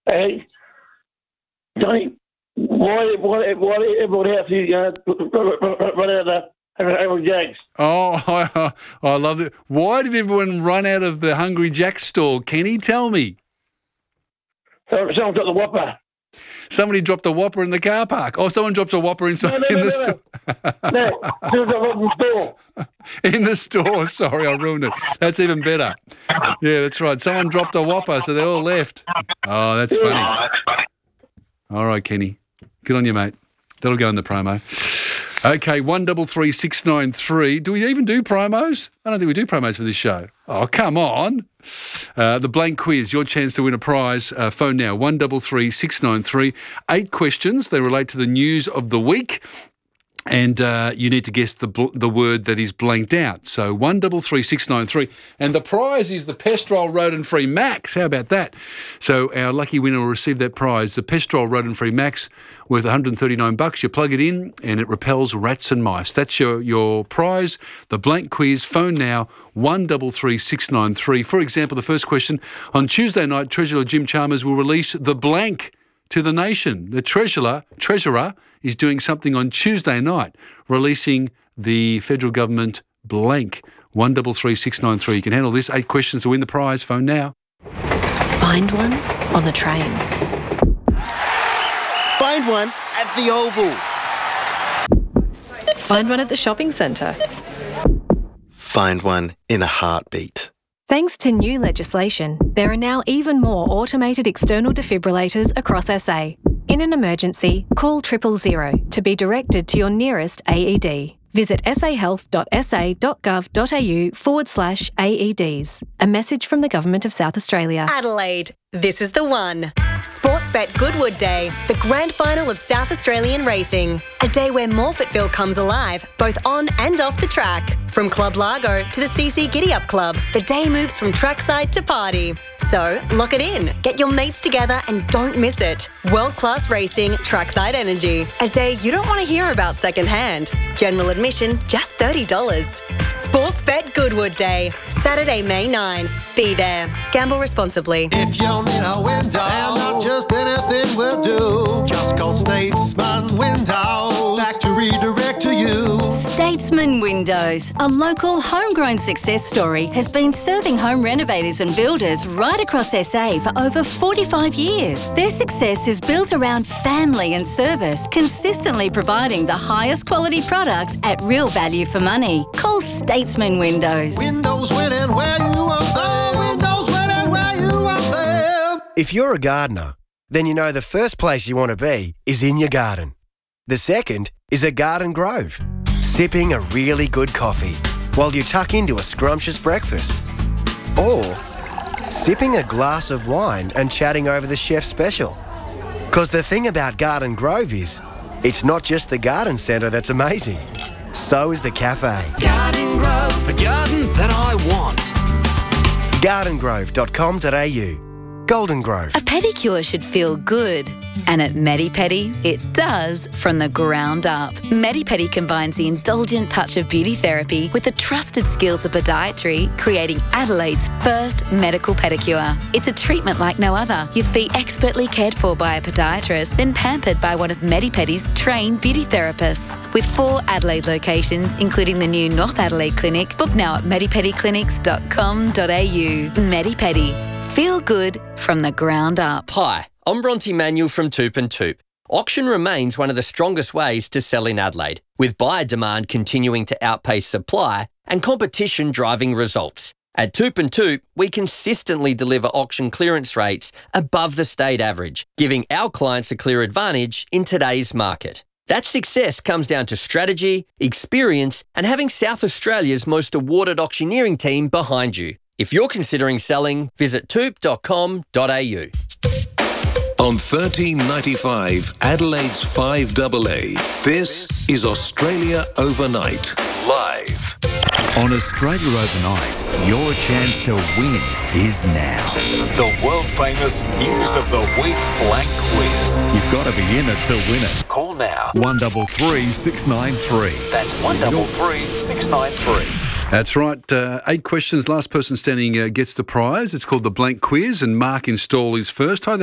Hey, Johnny, why everyone else run out of the Hungry Jack's? Oh, I love it. Why did everyone run out of the Hungry Jack's store? Kenny, tell me. Someone got the Whopper. Somebody dropped a Whopper in the car park. Oh, someone drops a Whopper in the store. No, someone got in the store. In the store. Sorry, I ruined it. That's even better. Yeah, that's right. Someone dropped a Whopper, so they all left. Oh, that's funny. All right, Kenny. Good on you, mate. That'll go in the promo. Okay, 133693. Do we even do promos? I don't think we do promos for this show. Oh, come on. The blank quiz, your chance to win a prize. Phone now, 133693. 8 questions. They relate to the news of the week. And you need to guess the word that is blanked out. So 133693. And the prize is the Pestrol Rodent-Free Max. How about that? So our lucky winner will receive that prize, the Pestrol Rodent-Free Max, worth $139. You plug it in and it repels rats and mice. That's your prize. The blank quiz. Phone now, 133693. For example, the first question, on Tuesday night, Treasurer Jim Chalmers will release the blank to the nation. The treasurer is doing something on Tuesday night, releasing the federal government blank. 133693. You can handle this. 8 questions to win the prize. Phone now. Find one on the train. Find one at the Oval. Find one at the shopping centre. Find one in a heartbeat. Thanks to new legislation, there are now even more automated external defibrillators across SA. In an emergency, call 000 to be directed to your nearest AED. Visit sahealth.sa.gov.au/AEDs. A message from the Government of South Australia. Adelaide, this is the one. Sportsbet Goodwood Day, the grand final of South Australian racing. A day where Morfettville comes alive, both on and off the track. From Club Largo to the CC Giddy Up Club, the day moves from trackside to party. So, lock it in, get your mates together and don't miss it. World-class racing, trackside energy. A day you don't want to hear about secondhand. General admission, just $30. Sportsbet Goodwood Day, Saturday, May 9. Be there. Gamble responsibly. If you need a window, and not just anything will do, just call Statesman Windows, factory direct to you. Statesman Windows, a local homegrown success story, has been serving home renovators and builders right across SA for over 45 years. Their success is built around family and service, consistently providing the highest quality products at real value for money. Call Statesman Windows. Windows winning where you want them. Windows winning where you want them. If you're a gardener, then you know the first place you want to be is in your garden. The second is a garden grove, sipping a really good coffee while you tuck into a scrumptious breakfast. Or sipping a glass of wine and chatting over the chef's special. Because the thing about Garden Grove is, it's not just the garden centre that's amazing. So is the cafe. Garden Grove, the garden that I want. gardengrove.com.au. Golden Grove. A pedicure should feel good. And at Medi-Pedi, it does from the ground up. Medi-Pedi combines the indulgent touch of beauty therapy with the trusted skills of podiatry, creating Adelaide's first medical pedicure. It's a treatment like no other. Your feet expertly cared for by a podiatrist, then pampered by one of Medi-Pedi's trained beauty therapists. With 4 Adelaide locations, including the new North Adelaide Clinic, book now at medipediclinics.com.au. Medi-Pedi. Feel good from the ground up. Hi, I'm Bronte Manuel from Toop and Toop. Auction remains one of the strongest ways to sell in Adelaide, with buyer demand continuing to outpace supply and competition driving results. At Toop and Toop, we consistently deliver auction clearance rates above the state average, giving our clients a clear advantage in today's market. That success comes down to strategy, experience, and having South Australia's most awarded auctioneering team behind you. If you're considering selling, visit toop.com.au. On 1395 Adelaide's 5AA, this is Australia Overnight, live. On Australia Overnight, your chance to win is now. The world-famous News of the Week Blank Quiz. You've got to be in it to win it. Call now. 133693. That's 133693. That's right. 8 questions. Last person standing gets the prize. It's called the Blank Quiz, and Mark in Stall is first. Hi there.